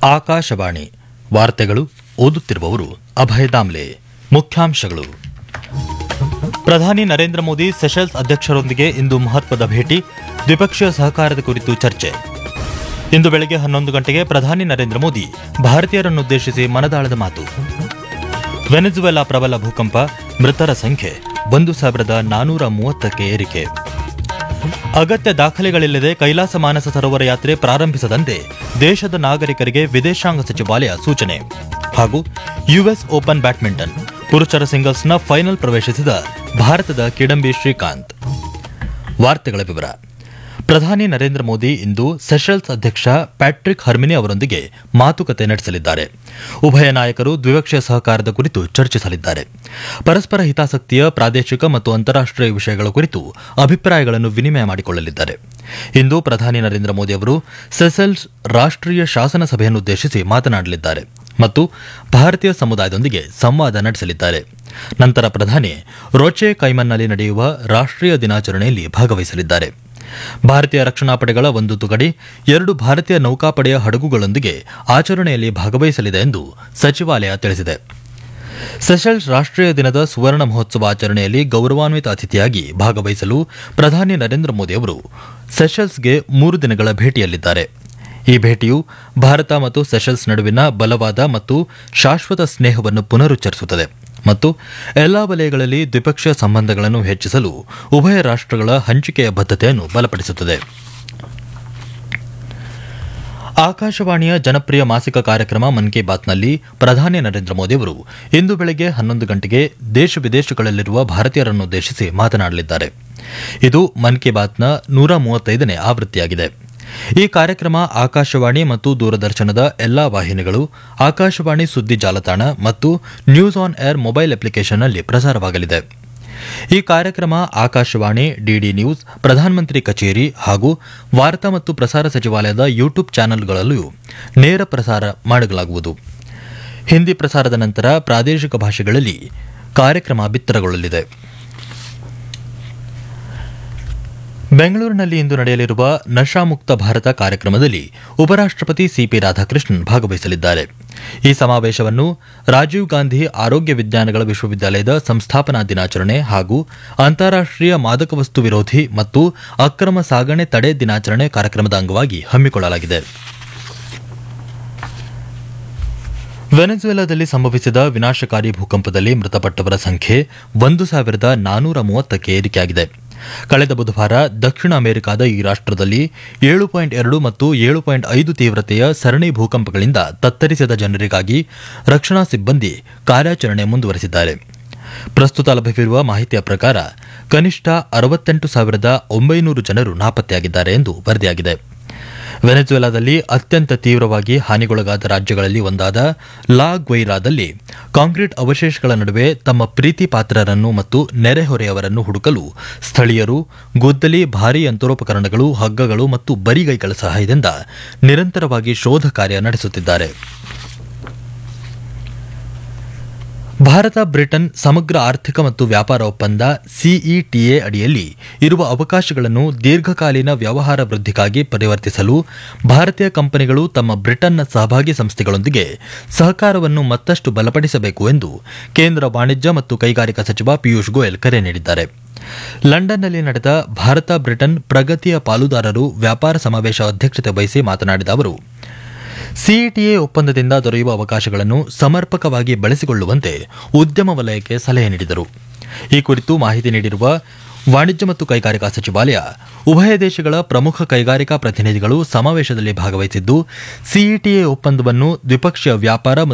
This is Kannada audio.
ಆಕಾಶವಾಣಿ ವಾರ್ತೆಗಳು ಓದುತ್ತಿರುವವರು ಅಭಯ ದಾಮ್ಲೆ. ಮುಖ್ಯಾಂಶಗಳು. ಪ್ರಧಾನಿ ನರೇಂದ್ರ ಮೋದಿ ಸೆಷೆಲ್ಸ್ ಅಧ್ಯಕ್ಷರೊಂದಿಗೆ ಇಂದು ಮಹತ್ವದ ಭೇಟಿ, ದ್ವಿಪಕ್ಷೀಯ ಸಹಕಾರದ ಕುರಿತು ಚರ್ಚೆ. ಇಂದು ಬೆಳಗ್ಗೆ 11 ಗಂಟೆಗೆ ಪ್ರಧಾನಿ ನರೇಂದ್ರ ಮೋದಿ ಭಾರತೀಯರನ್ನುದ್ದೇಶಿಸಿ ಮನದಾಳದ ಮಾತು. ವೆನೆಜುವೆಲಾ ಪ್ರಬಲ ಭೂಕಂಪ, ಮೃತರ ಸಂಖ್ಯೆ 1430ಕ್ಕೆ ಏರಿಕೆ. ಅಗತ್ಯ ದಾಖಲೆಗಳಿಲ್ಲದೆ ಕೈಲಾಸ ಮಾನಸ ಸರೋವರ ಯಾತ್ರೆ ಪ್ರಾರಂಭಿಸದಂತೆ ದೇಶದ ನಾಗರಿಕರಿಗೆ ವಿದೇಶಾಂಗ ಸಚಿವಾಲಯ ಸೂಚನೆ. ಹಾಗೂ ಯುಎಸ್ ಓಪನ್ ಬ್ಯಾಡ್ಮಿಂಟನ್ ಪುರುಷರ ಸಿಂಗಲ್ಸ್ನ ಫೈನಲ್ ಪ್ರವೇಶಿಸಿದ ಭಾರತದ ಕಿಡಂಬಿ ಶ್ರೀಕಾಂತ್. ವಾರ್ತೆಗಳ ವಿವರ. ಪ್ರಧಾನಿ ನರೇಂದ್ರ ಮೋದಿ ಇಂದು ಸೆಷೆಲ್ಸ್ ಅಧ್ಯಕ್ಷ ಪ್ಯಾಟ್ರಿಕ್ ಹರ್ಮಿನಿ ಅವರೊಂದಿಗೆ ಮಾತುಕತೆ ನಡೆಸಲಿದ್ದಾರೆ. ಉಭಯ ನಾಯಕರು ದ್ವಿಪಕ್ಷೀಯ ಸಹಕಾರದ ಕುರಿತು ಚರ್ಚಿಸಲಿದ್ದಾರೆ. ಪರಸ್ಪರ ಹಿತಾಸಕ್ತಿಯ ಪ್ರಾದೇಶಿಕ ಮತ್ತು ಅಂತಾರಾಷ್ಟೀಯ ವಿಷಯಗಳ ಕುರಿತು ಅಭಿಪ್ರಾಯಗಳನ್ನು ವಿನಿಮಯ ಮಾಡಿಕೊಳ್ಳಲಿದ್ದಾರೆ. ಇಂದು ಪ್ರಧಾನಿ ನರೇಂದ್ರ ಮೋದಿ ಅವರು ಸೆಷೆಲ್ಸ್ ರಾಷ್ಟೀಯ ಶಾಸನ ಸಭೆಯನ್ನುದ್ದೇಶಿಸಿ ಮಾತನಾಡಲಿದ್ದಾರೆ ಮತ್ತು ಭಾರತೀಯ ಸಮುದಾಯದೊಂದಿಗೆ ಸಂವಾದ ನಡೆಸಲಿದ್ದಾರೆ. ನಂತರ ಪ್ರಧಾನಿ ರೋಚೆ ಕೈಮನ್ನಲ್ಲಿ ನಡೆಯುವ ರಾಷ್ಟೀಯ ದಿನಾಚರಣೆಯಲ್ಲಿ ಭಾಗವಹಿಸಲಿದ್ದಾರೆ. ಭಾರತೀಯ ರಕ್ಷಣಾ ಪಡೆಗಳ ಒಂದು ತುಕಡಿ 2 ಭಾರತೀಯ ನೌಕಾಪಡೆಯ ಹಡಗುಗಳೊಂದಿಗೆ ಆಚರಣೆಯಲ್ಲಿ ಭಾಗವಹಿಸಲಿದೆ ಎಂದು ಸಚಿವಾಲಯ ತಿಳಿಸಿದೆ. ಸೆಷೆಲ್ಸ್ ರಾಷ್ಟೀಯ ದಿನದ ಸುವರ್ಣ ಮಹೋತ್ಸವ ಆಚರಣೆಯಲ್ಲಿ ಗೌರವಾನ್ವಿತ ಅತಿಥಿಯಾಗಿ ಭಾಗವಹಿಸಲು ಪ್ರಧಾನಿ ನರೇಂದ್ರ ಮೋದಿ ಅವರು ಸೆಷೆಲ್ಸ್ಗೆ 3 ದಿನಗಳ ಭೇಟಿಯಲ್ಲಿದ್ದಾರೆ. ಈ ಭೇಟಿಯು ಭಾರತ ಮತ್ತು ಸೆಷೆಲ್ಸ್ ನಡುವಿನ ಬಲವಾದ ಮತ್ತು ಶಾಶ್ವತ ಸ್ನೇಹವನ್ನು ಪುನರುಚ್ಚರಿಸುತ್ತದೆ ಮತ್ತು ಎಲ್ಲಾ ವಲಯಗಳಲ್ಲಿ ದ್ವಿಪಕ್ಷೀಯ ಸಂಬಂಧಗಳನ್ನು ಹೆಚ್ಚಿಸಲು ಉಭಯ ರಾಷ್ಟಗಳ ಹಂಚಿಕೆಯ ಬದ್ಧತೆಯನ್ನು ಬಲಪಡಿಸುತ್ತದೆ. ಆಕಾಶವಾಣಿಯ ಜನಪ್ರಿಯ ಮಾಸಿಕ ಕಾರ್ಯಕ್ರಮ ಮನ್ ಕಿ ಬಾತ್ನಲ್ಲಿ ಪ್ರಧಾನಿ ನರೇಂದ್ರ ಮೋದಿ ಅವರು ಇಂದು ಬೆಳಗ್ಗೆ 11 ಗಂಟೆಗೆ ದೇಶ ವಿದೇಶಗಳಲ್ಲಿರುವ ಭಾರತೀಯರನ್ನುದ್ದೇಶಿಸಿ ಮಾತನಾಡಲಿದ್ದಾರೆ. ಇದು ಮನ್ ಕಿ ಬಾತ್ನ 135ನೇ ಆವೃತ್ತಿಯಾಗಿದೆ. ಈ ಕಾರ್ಯಕ್ರಮ ಆಕಾಶವಾಣಿ ಮತ್ತು ದೂರದರ್ಶನದ ಎಲ್ಲಾ ವಾಹಿನಿಗಳು, ಆಕಾಶವಾಣಿ ಸುದ್ದಿ ಜಾಲತಾಣ ಮತ್ತು ನ್ಯೂಸ್ ಆನ್ ಏರ್ ಮೊಬೈಲ್ ಅಪ್ಲಿಕೇಶನ್ನಲ್ಲಿ ಪ್ರಸಾರವಾಗಲಿದೆ. ಈ ಕಾರ್ಯಕ್ರಮ ಆಕಾಶವಾಣಿ, ಡಿಡಿ ನ್ಯೂಸ್, ಪ್ರಧಾನಮಂತ್ರಿ ಕಚೇರಿ ಹಾಗೂ ವಾರ್ತಾ ಮತ್ತು ಪ್ರಸಾರ ಸಚಿವಾಲಯದ ಯೂಟ್ಯೂಬ್ ಚಾನೆಲ್ಗಳಲ್ಲೂ ನೇರ ಪ್ರಸಾರ ಮಾಡಲಾಗುವುದು. ಹಿಂದಿ ಪ್ರಸಾರದ ನಂತರ ಪ್ರಾದೇಶಿಕ ಭಾಷೆಗಳಲ್ಲಿ ಕಾರ್ಯಕ್ರಮ ಬಿತ್ತರಗೊಳ್ಳಲಿದೆ. ಬೆಂಗಳೂರಿನಲ್ಲಿ ಇಂದು ನಡೆಯಲಿರುವ ನಶಾಮುಕ್ತ ಭಾರತ ಕಾರ್ಯಕ್ರಮದಲ್ಲಿ ಉಪರಾಷ್ಟಪತಿ ಸಿಪಿ ರಾಧಾಕೃಷ್ಣನ್ ಭಾಗವಹಿಸಲಿದ್ದಾರೆ. ಈ ಸಮಾವೇಶವನ್ನು ರಾಜೀವ್ ಗಾಂಧಿ ಆರೋಗ್ಯ ವಿಜ್ಞಾನಗಳ ವಿಶ್ವವಿದ್ಯಾಲಯದ ಸಂಸ್ಥಾಪನಾ ದಿನಾಚರಣೆ ಹಾಗೂ ಅಂತಾರಾಷ್ಟೀಯ ಮಾದಕ ವಸ್ತು ವಿರೋಧಿ ಮತ್ತು ಅಕ್ರಮ ಸಾಗಣೆ ತಡೆ ದಿನಾಚರಣೆ ಕಾರ್ಯಕ್ರಮದ ಅಂಗವಾಗಿ ಹಮ್ಮಿಕೊಳ್ಳಲಾಗಿದೆ. ವೆನೆಜುವೆಲಾದಲ್ಲಿ ಸಂಭವಿಸಿದ ವಿನಾಶಕಾರಿ ಭೂಕಂಪದಲ್ಲಿ ಮೃತಪಟ್ಟವರ ಸಂಖ್ಯೆ 1430ಕ್ಕೆ ಏರಿಕೆಯಾಗಿದೆ. ಕಳೆದ ಬುಧವಾರ ದಕ್ಷಿಣ ಅಮೆರಿಕಾದ ಈ ರಾಷ್ಟದಲ್ಲಿ 7.2 ಮತ್ತು 7.5 ತೀವ್ರತೆಯ ಸರಣಿ ಭೂಕಂಪಗಳಿಂದ ತತ್ತರಿಸಿದ ಜನರಿಗಾಗಿ ರಕ್ಷಣಾ ಸಿಬ್ಬಂದಿ ಕಾರ್ಯಾಚರಣೆ ಮುಂದುವರೆಸಿದ್ದಾರೆ. ಪ್ರಸ್ತುತ ಲಭ್ಯವಿರುವ ಮಾಹಿತಿಯ ಪ್ರಕಾರ ಕನಿಷ್ಠ 68,900 ಜನರು ನಾಪತ್ತೆಯಾಗಿದ್ದಾರೆ ಎಂದು ವರದಿಯಾಗಿದೆ. ವೆನೆಜುವೆಲಾದಲ್ಲಿ ಅತ್ಯಂತ ತೀವ್ರವಾಗಿ ಹಾನಿಗೊಳಗಾದ ರಾಜ್ಯಗಳಲ್ಲಿ ಒಂದಾದ ಲಾ ಗ್ವೈರಾದಲ್ಲಿ ಕಾಂಕ್ರೀಟ್ ಅವಶೇಷಗಳ ನಡುವೆ ತಮ್ಮ ಪ್ರೀತಿ ಪಾತ್ರರನ್ನು ಮತ್ತು ನೆರೆಹೊರೆಯವರನ್ನು ಹುಡುಕಲು ಸ್ಥಳೀಯರು ಗುದ್ದಲಿ, ಭಾರೀ ಯಂತ್ರೋಪಕರಣಗಳು, ಹಗ್ಗಗಳು ಮತ್ತು ಬರಿಗೈಗಳ ಸಹಾಯದಿಂದ ನಿರಂತರವಾಗಿ ಶೋಧ ಕಾರ್ಯ ನಡೆಸುತ್ತಿದ್ದಾರೆ. ಭಾರತ ಬ್ರಿಟನ್ ಸಮಗ್ರ ಆರ್ಥಿಕ ಮತ್ತು ವ್ಯಾಪಾರ ಒಪ್ಪಂದ ಸಿಇಟಿಎ ಅಡಿಯಲ್ಲಿ ಇರುವ ಅವಕಾಶಗಳನ್ನು ದೀರ್ಘಕಾಲೀನ ವ್ಯವಹಾರ ವೃದ್ಧಿಗಾಗಿ ಪರಿವರ್ತಿಸಲು ಭಾರತೀಯ ಕಂಪನಿಗಳು ತಮ್ಮ ಬ್ರಿಟನ್ನ ಸಹಭಾಗಿ ಸಂಸ್ಥೆಗಳೊಂದಿಗೆ ಸಹಕಾರವನ್ನು ಮತ್ತಷ್ಟು ಬಲಪಡಿಸಬೇಕು ಎಂದು ಕೇಂದ್ರ ವಾಣಿಜ್ಯ ಮತ್ತು ಕೈಗಾರಿಕಾ ಸಚಿವ ಪಿಯೂಷ್ ಗೋಯಲ್ ಕರೆ ನೀಡಿದ್ದಾರೆ. ಲಂಡನ್ನಲ್ಲಿ ನಡೆದ ಭಾರತ ಬ್ರಿಟನ್ ಪ್ರಗತಿಯ ಪಾಲುದಾರರು ವ್ಯಾಪಾರ ಸಮಾವೇಶ ಅಧ್ಯಕ್ಷತೆ ವಹಿಸಿ ಮಾತನಾಡಿದ ಅವರು, ಸಿಇಟಿಎ ಒಪ್ಪಂದದಿಂದ ದೊರೆಯುವ ಅವಕಾಶಗಳನ್ನು ಸಮರ್ಪಕವಾಗಿ ಬಳಸಿಕೊಳ್ಳುವಂತೆ ಉದ್ಯಮ ವಲಯಕ್ಕೆ ಸಲಹೆ ನೀಡಿದರು. ಈ ಕುರಿತು ಮಾಹಿತಿ ನೀಡಿರುವ ವಾಣಿಜ್ಯ ಮತ್ತು ಕೈಗಾರಿಕಾ ಸಚಿವಾಲಯ, ಉಭಯ ದೇಶಗಳ ಪ್ರಮುಖ ಕೈಗಾರಿಕಾ ಪ್ರತಿನಿಧಿಗಳು ಸಮಾವೇಶದಲ್ಲಿ ಭಾಗವಹಿಸಿದ್ದು, ಸಿಇಟಿಎ ಒಪ್ಪಂದವನ್ನು ದ್ವಿಪಕ್ಷೀಯ ವ್ಯಾಪಾರ